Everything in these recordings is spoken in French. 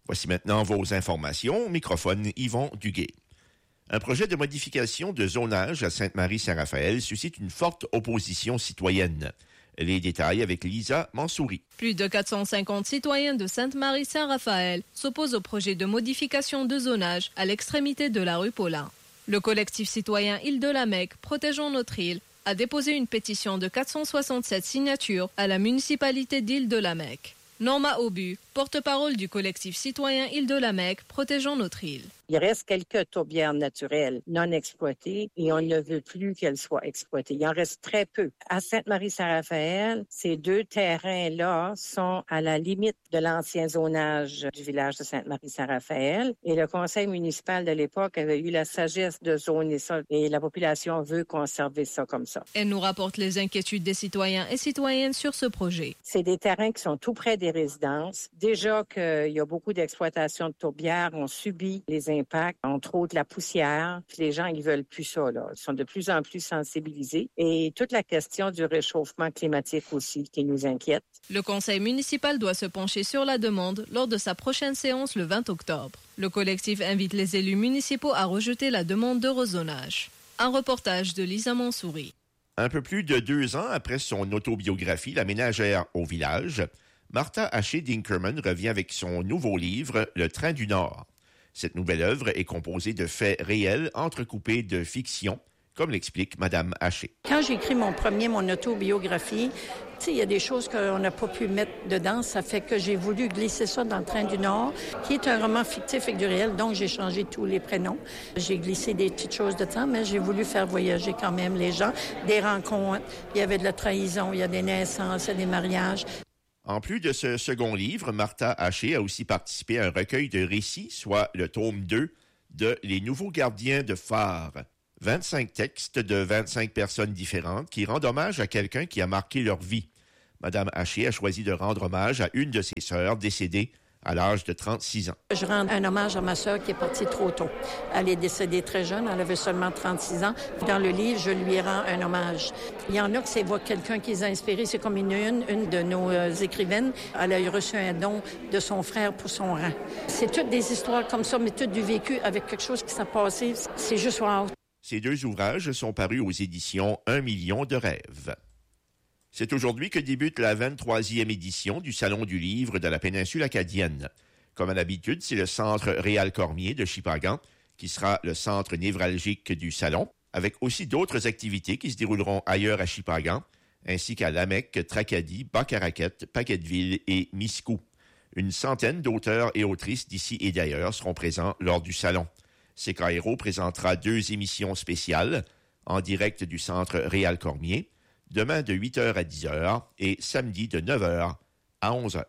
Voici maintenant vos informations. Au microphone, Yvon Duguay. Un projet de modification de zonage à Sainte-Marie-Saint-Raphaël suscite une forte opposition citoyenne. Les détails avec Lisa Mansouri. Plus de 450 citoyens de Sainte-Marie-Saint-Raphaël s'opposent au projet de modification de zonage à l'extrémité de la rue Paulin. Le collectif citoyen Île-de-la-Mecque, Protégeons notre île, a déposé une pétition de 467 signatures à la municipalité d'Île-de-la-Mecque. Norma Aubu, porte-parole du collectif citoyen Île-de-la-Mecque, Protégeons notre île. Il reste quelques tourbières naturelles non exploitées et on ne veut plus qu'elles soient exploitées. Il en reste très peu. À Sainte-Marie-Saint-Raphaël, ces deux terrains-là sont à la limite de l'ancien zonage du village de Sainte-Marie-Saint-Raphaël et le conseil municipal de l'époque avait eu la sagesse de zoner ça et la population veut conserver ça comme ça. Elle nous rapporte les inquiétudes des citoyens et citoyennes sur ce projet. C'est des terrains qui sont tout près des résidences. Déjà qu'il y a beaucoup d'exploitation de tourbières, on subit les impacts, entre autres la poussière. Puis les gens, ils veulent plus ça, là. Ils sont de plus en plus sensibilisés. Et toute la question du réchauffement climatique aussi qui nous inquiète. Le conseil municipal doit se pencher sur la demande lors de sa prochaine séance le 20 octobre. Le collectif invite les élus municipaux à rejeter la demande de rezonage. Un reportage de Lisa Mansouri. Un peu plus de 2 ans après son autobiographie, La ménagère au village, Martha Haché Dinkerman revient avec son nouveau livre, Le train du Nord. Cette nouvelle œuvre est composée de faits réels entrecoupés de fiction, comme l'explique Mme Haché. Quand j'ai écrit mon autobiographie, il y a des choses qu'on n'a pas pu mettre dedans. Ça fait que j'ai voulu glisser ça dans Le train du Nord, qui est un roman fictif avec du réel, donc j'ai changé tous les prénoms. J'ai glissé des petites choses de temps, mais j'ai voulu faire voyager quand même les gens. Des rencontres, il y avait de la trahison, il y a des naissances, il y a des mariages. En plus de ce second livre, Martha Haché a aussi participé à un recueil de récits, soit le tome 2 de Les nouveaux gardiens de phare. 25 textes de 25 personnes différentes qui rendent hommage à quelqu'un qui a marqué leur vie. Madame Haché a choisi de rendre hommage à une de ses sœurs décédée à l'âge de 36 ans. Je rends un hommage à ma sœur qui est partie trop tôt. Elle est décédée très jeune, elle avait seulement 36 ans. Dans le livre, je lui rends un hommage. Il y en a que c'est voir quelqu'un qui les a inspirés. C'est comme une de nos écrivaines. Elle a reçu un don de son frère pour son rang. C'est toutes des histoires comme ça, mais toutes du vécu avec quelque chose qui s'est passé. C'est juste wow. Ces 2 ouvrages sont parus aux éditions 1 million de rêves. C'est aujourd'hui que débute la 23e édition du Salon du livre de la péninsule acadienne. Comme à l'habitude, c'est le Centre Réal Cormier de Shippagan qui sera le centre névralgique du salon, avec aussi d'autres activités qui se dérouleront ailleurs à Shippagan, ainsi qu'à Lamec, Tracadie, Bas-Caraquette, Paquetteville et Miscou. Une centaine d'auteurs et autrices d'ici et d'ailleurs seront présents lors du salon. CKRO présentera 2 émissions spéciales en direct du Centre Réal Cormier, demain de 8h à 10h et samedi de 9h à 11h.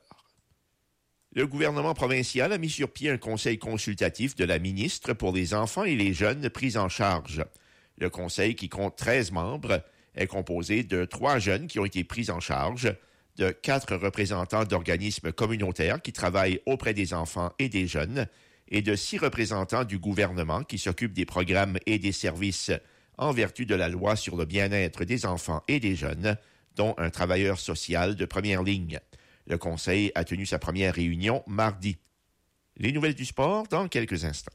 Le gouvernement provincial a mis sur pied un conseil consultatif de la ministre pour les enfants et les jeunes pris en charge. Le conseil, qui compte 13 membres, est composé de 3 jeunes qui ont été pris en charge, de 4 représentants d'organismes communautaires qui travaillent auprès des enfants et des jeunes, et de 6 représentants du gouvernement qui s'occupent des programmes et des services en vertu de la loi sur le bien-être des enfants et des jeunes, dont un travailleur social de première ligne. Le Conseil a tenu sa première réunion mardi. Les nouvelles du sport dans quelques instants.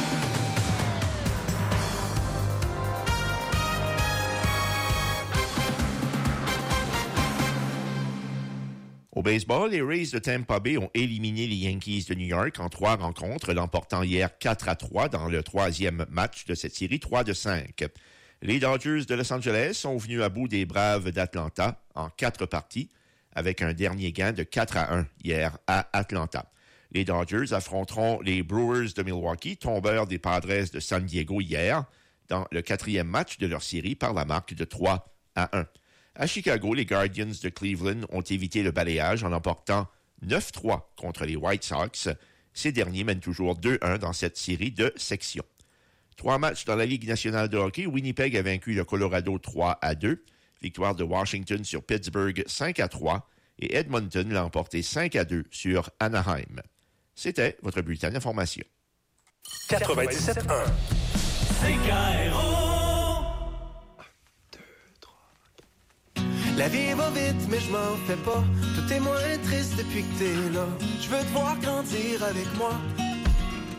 Au baseball, les Rays de Tampa Bay ont éliminé les Yankees de New York en 3 rencontres, l'emportant hier 4-3 dans le 3e match de cette série 3-5. Les Dodgers de Los Angeles sont venus à bout des Braves d'Atlanta en 4 parties, avec un dernier gain de 4-1 hier à Atlanta. Les Dodgers affronteront les Brewers de Milwaukee, tombeurs des Padres de San Diego hier, dans le 4e match de leur série par la marque de 3-1. À Chicago, les Guardians de Cleveland ont évité le balayage en emportant 9-3 contre les White Sox. Ces derniers mènent toujours 2-1 dans cette série de sections. 3 matchs dans la Ligue nationale de hockey. Winnipeg a vaincu le Colorado 3-2. Victoire de Washington sur Pittsburgh 5-3. Et Edmonton l'a emporté 5-2 sur Anaheim. C'était votre bulletin d'information. 97.1 CKRO. La vie va vite, mais je m'en fais pas. Tout T'es moins triste depuis que t'es là. Je veux te voir grandir avec moi.